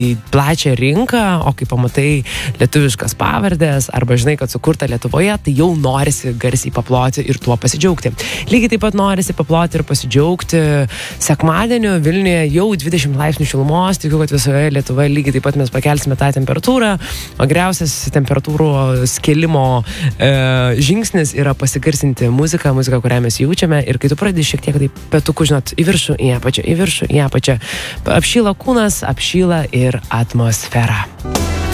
plačią rinką, o kai pamatai lietuviškas pavardės arba žinai, kad sukurta Lietuvoje, tai jau norisi garsiai paploti ir tuo pasidžiaugti. Lygiai taip pat norisi paploti ir pasidžiaugti sekmadienio Vilniuje jau 20 laipsnių šilumos, tikiu, kad visoje Lietuvoje lygiai taip pat mes pakelsime tą temperatūrą, o geriausias temperatūros kėlimo žingsnis yra pasigarsinti muziką, kurią mes jaučiame, ir kai tu pradedi šiek tiek taip petukų, žinot, į viršų, į apačią, į viršų, į apačią, apšyla kūnas, apšyla ir atmosfera.